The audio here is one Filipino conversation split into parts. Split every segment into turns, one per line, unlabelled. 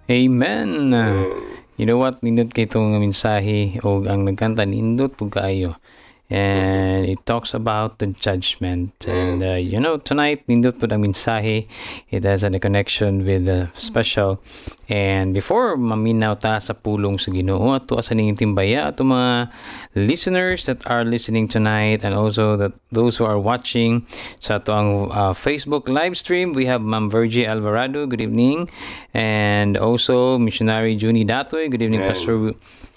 Amen. You know what? Nindot kay itong mensahe o ang nagkanta, nindot po kaayo. And it talks about the judgment. And tonight, nindot po ang mensahe. It has a connection with the special. And before maminaw ta sa pulong sa Ginoo, ato asaning timbaya, ato mga listeners that are listening tonight, and also that those who are watching sa ato ang Facebook live stream, we have Ma'am Virgie Alvarado. Good evening. And also Missionary Juni Datoy. Good evening, Pastor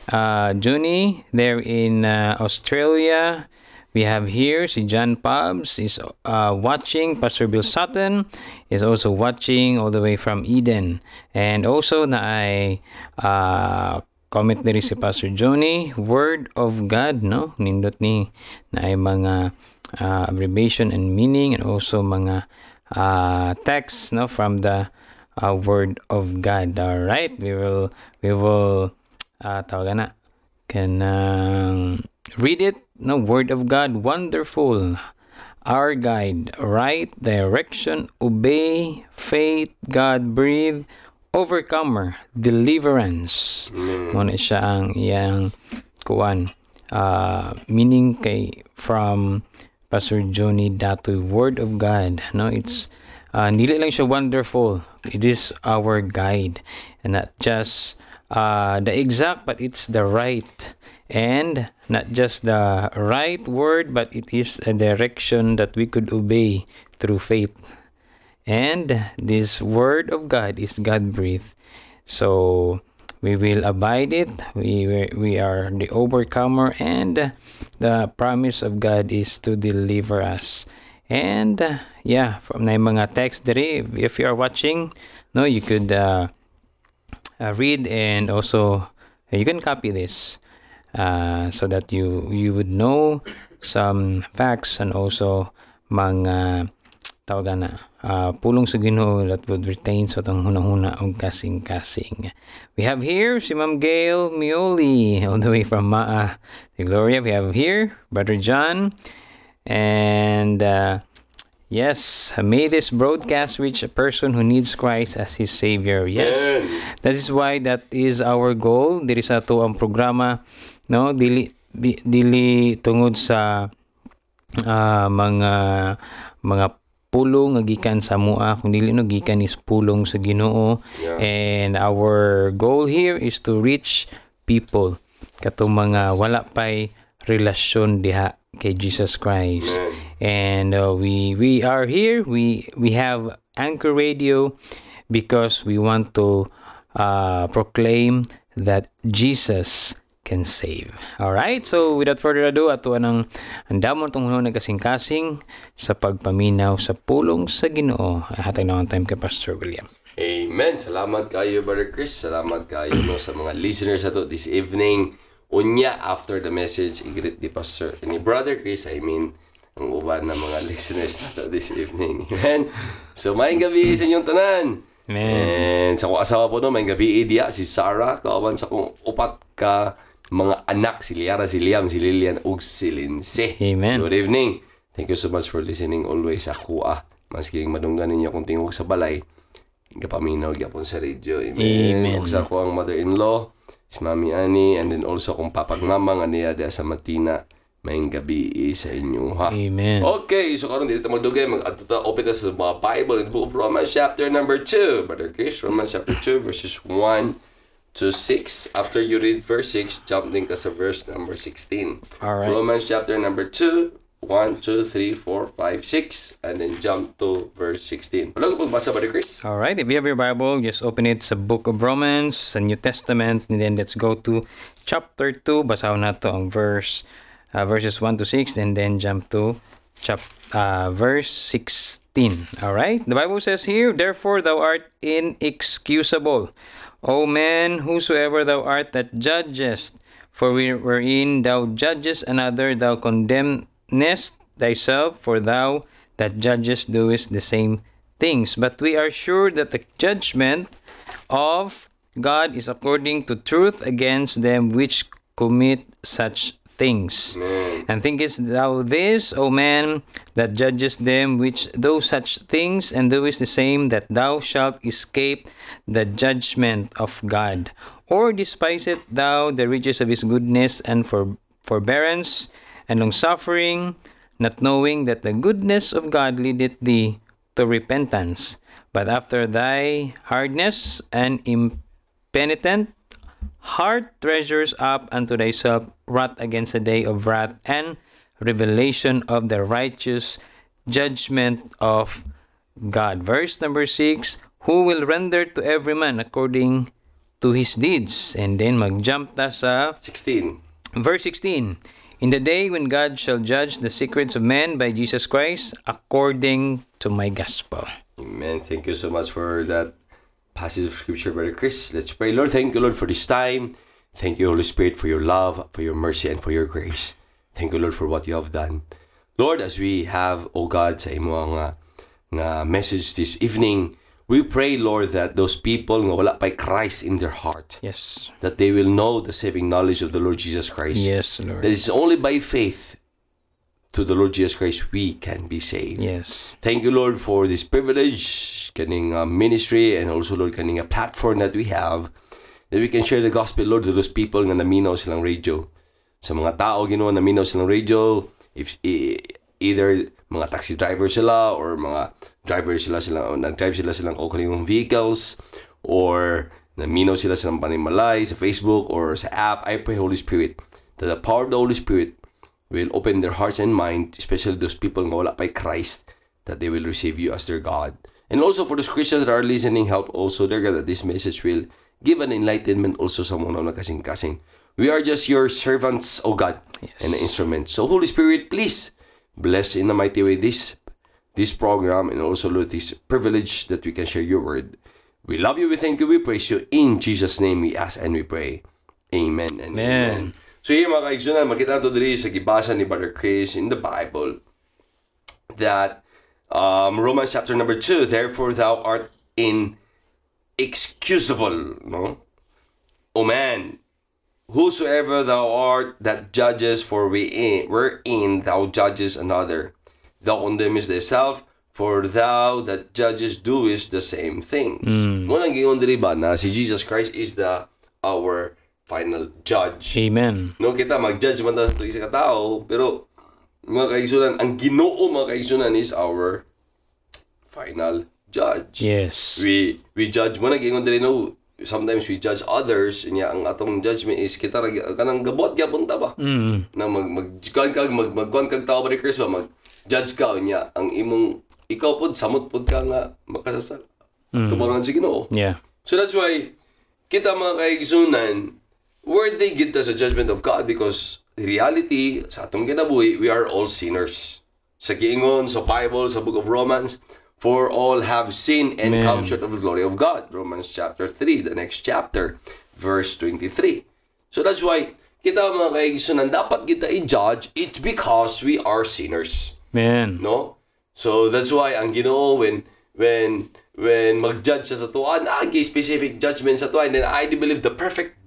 Juni there in Australia. We have here si John Pubs is watching. Pastor Bill Sutton is also watching all the way from Eden. And also na ay comment na rin si Pastor Johnny, Word of God, no? Nindot ni na ay mga abbreviation and meaning, and also mga text, no, from the Word of God. All right, we will tawagan na can read it. No, Word of God, wonderful, our guide, right direction, obey, faith, God breathe, overcomer, deliverance. Muna siya ang iyang kuwan meaning kay from Pastor Johnny Datoy, Word of God. No, it's nili lang siya wonderful. It is our guide, and not just the exact, but it's the right, and not just the right word, but it is a direction that we could obey through faith. And this Word of God is God breathed, so we will abide it. We are the overcomer, and the promise of God is to deliver us. And from na mga text dere, if you are watching, no, you could read, and also you can copy this so that you would know some facts, and also mga tawagan na pulong sa Ginoo that would retain sa tong hunahuna og kasing-kasing. We have here si Ma'am Gail Mioli all the way from Maa de Gloria. We have here Brother John, and yes, may this broadcast reach a person who needs Christ as his Savior. Yes, that is why that is our goal. Diri sa to ang programa, no, dili tungod sa mga pulong nga gikan sa mua, kung dili no gikan is pulong sa Ginoo. And our goal here is to reach people katong mga wala pay relasyon diha kay Jesus Christ. And we are here, we have Anchor Radio because we want to proclaim that Jesus can save. All right, so without further ado, ato anang andamon tong hunong nagkasing-kasing sa pagpaminaw sa pulong sa Ginoo. Hatag na ang time kay Pastor William.
Amen. Salamat kayo, Brother Chris. Salamat kayo no, sa mga listeners ato this evening. Unya, after the message, i-greet ni Pastor, ni Brother Chris, ang uban na mga listeners nato this evening. Amen. So, maayong gabi sa inyong tanan.
Amen.
And sa kong asawa po no, maayong gabi dia, si Sarah, kawan sa kong upat ka mga anak, si Liara, si Liam, si Lilian, ug si Lindsay.
Amen.
Good evening. Thank you so much for listening always sa kuha. Maski madunggan ninyo kung tingog sa balay, kapaminaw gyapon sa radio.
Amen.
Ug sa ko ang mother-in-law, si Mami Ani, and then also kung papagmamang aniya dia sa Matina, maayong gabi sa inyo ha.
Amen.
Okay, so karon dito magdugay, open sa mga Bible in the book of Romans chapter number 2. Brother Chris, Romans chapter 2 verses 1 to 6. After you read verse 6, jump din ka sa verse number 16.
All right.
Romans chapter number 2, 1, 2, 3, 4, 5, 6, and then jump to verse 16. Wala ko pagbasa, Brother Chris?
All right, if you have your Bible, just open it sa Book of Romans, sa New Testament, and then let's go to chapter 2. Basahin nato ang verses 1 to 6, and then jump to verse 16. All right, the Bible says here, therefore thou art inexcusable, O man, whosoever thou art that judgest, for wherein thou judgest another, thou condemnest thyself, for thou that judgest doest the same things. But we are sure that the judgment of God is according to truth against them which commit such things.
Amen.
And thinkest thou this, O man, that judgest them which do such things, and doest the same, that thou shalt escape the judgment of God? Or despisest thou the riches of his goodness and forbearance and long-suffering, not knowing that the goodness of God leadeth thee to repentance? But after thy hardness and impenitent heart treasures up unto thyself wrath against the day of wrath and revelation of the righteous judgment of God. Verse number 6, who will render to every man according to his deeds. And then mag-jump ta sa
16.
verse 16. In the day when God shall judge the secrets of men by Jesus Christ according to my gospel.
Amen. Thank you so much for that passage of scripture, Brother Chris. Let's pray. Lord, thank you, Lord, for this time. Thank you, Holy Spirit, for your love, for your mercy, and for your grace. Thank you, Lord, for what you have done. Lord, as we have, O God, sa imo nga message this evening, we pray, Lord, that those people nga wala pa'y Christ in their heart,
Yes.
that they will know the saving knowledge of the Lord Jesus Christ.
Yes, Lord.
That it's only by faith to the Lord Jesus Christ we can be saved.
Yes.
Thank you, Lord, for this privilege, kaning ministry, and also, Lord, kaning platform that we have, that we can share the gospel, Lord, to those people nga naminaw silang radio. Sa mga tao, Ginoo, naminaw silang radio, if either mga taxi driver sila, or mga nag-drive sila silang kanilang vehicles, or naminaw sila silang panimalay sa Facebook or sa app, I pray, Holy Spirit, that the power of the Holy Spirit will open their hearts and mind, especially those people nga wala pa'y Christ, that they will receive you as their God. And also for those Christians that are listening, help also, dear God, that this message will give an enlightenment also sa mga nagkasing-kasing. We are just your servants, O God, and the instruments. So Holy Spirit, please bless in a mighty way this program, and also, Lord, this privilege that we can share your word. We love you, we thank you, we praise you. In Jesus' name we ask and we pray. Amen and amen. So here, mga kaigsunan, makita nato diri sa gibasa ni Brother Chris in the Bible that Romans chapter number 2, therefore thou art inexcusable, no? O man, whosoever thou art that judges, for wherein thou judges another, thou condemnest thyself, for thou that judges doest the same things. Munang gingon diri ba na si Jesus Christ is our final judge.
Amen.
No, kita mag-judge man tayo sa katao, pero mga kaigsunan, ang Ginoo, mga kaigsunan, is our final judge.
Yes.
We judge mo na gingon diri, no, sometimes we judge others, nya ang atong judgment is kita kanang gabot gyapon ta ba, na magkuan kag tao ba ni Chris ba, mag-judge ka nya ang imong ikaw pod samot pod ka nga makasasal tubangan sa Ginoo.
Yeah.
So that's why kita, mga kaigsunan, worthy gid ta sa judgment of God, because reality sa atong kinabuhi, we are all sinners. Sa giingon sa Bible, sa book of Romans, for all have sinned and come short of the glory of God. Romans chapter 3, the next chapter, verse 23. So that's why kita, mga kaigsunan, dapat kita i-judge, it's because we are sinners.
Amen.
No? So that's why ang Ginoo, when mag-judge sa tuwa, nagi specific judgment sa tuwa, and then I do believe the perfect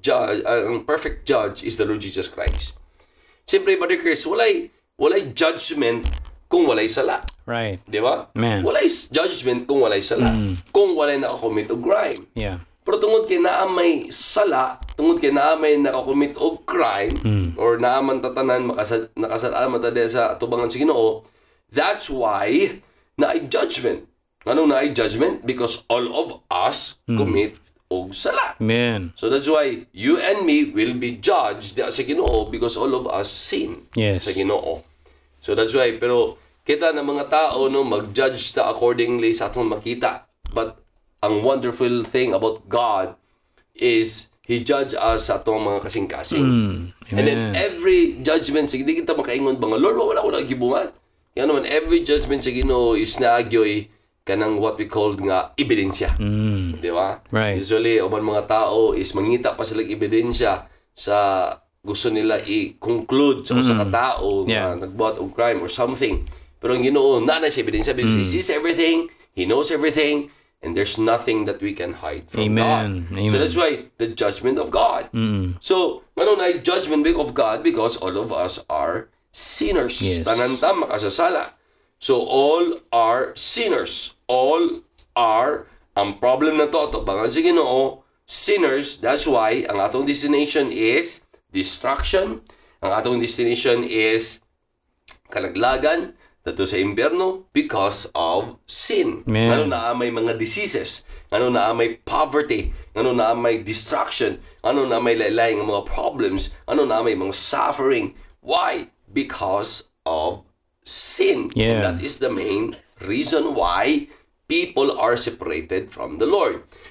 judge is the Lord Jesus Christ. Siyempre, Brother Chris, walay judgment kung walay sala.
Right.
Di ba?
Man.
Walay judgment kung walay sala. Kung walay nakakommit og crime.
Yeah.
Pero tungod kay naa may sala, tungod kay naa may nakakommit og crime, or naaman tatanan nakasalamat ta sa tubangan sa Ginoo, that's why naay judgment. Anong naay judgment? Because all of us commit og sala.
Amen.
So that's why you and me will be judged sa Ginoo, because all of us sin
Yes.
sa Ginoo. So that's why, pero kita na mga tao, no, mag-judge ta accordingly sa atong makita. But ang wonderful thing about God is He judge us sa atong mga kasing-kasing. And then every judgment, sige, di kita makaingon ba nga, Lord, wala ko nagibungan. Kaya naman, every judgment sa Ginoo is naagyoy kanang what we call nga ebidensya. Di ba?
Right.
Usually, oban mga tao is mangita pa silang ebidensya sa gusto nila i-conclude sa usa ka tao nga nagbuhat og crime or something. Pero ang Ginoo, na sa ebidensya, because He sees everything, He knows everything, And there's nothing that we can hide from
Amen.
God.
Amen.
So that's why the judgment of God. So, ano na yung judgment of God because all of us are sinners.
Yes.
Tanan ta makasasala. So, all are sinners. All are, ang problem na to bangan sa Ginoo, sinners. That's why, ang atong destination is destruction. Ang atong destination is kalaglagan, dato sa impyerno because of sin.
Amen.
Ano na may mga diseases, ano na may poverty, ano na may destruction, ano na may lalayang mga problems, ano na may mga suffering. Why? Because of sin.
Yeah.
And that is the main reason why people are separated from the Lord.